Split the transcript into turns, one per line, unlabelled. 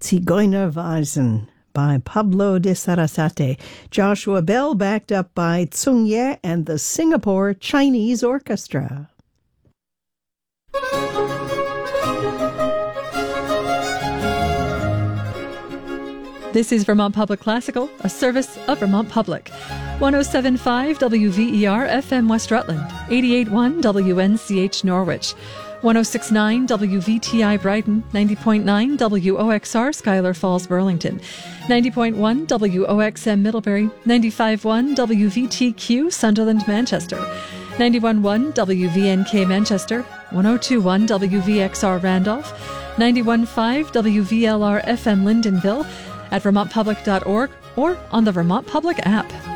Zigeunerweisen by Pablo de Sarasate. Joshua Bell backed up by Tsung Ye and the Singapore Chinese Orchestra.
This is Vermont Public Classical, a service of Vermont Public. 107.5 WVER FM West Rutland, 88.1 WNCH Norwich, 106.9 WVTI Brighton, 90.9 WOXR Schuyler Falls Burlington, 90.1 WOXM Middlebury, 95.1 WVTQ Sunderland Manchester, 91.1 WVNK Manchester, 102.1 WVXR Randolph, 91.5 WVLR FM Lyndonville, at vermontpublic.org or on the Vermont Public app.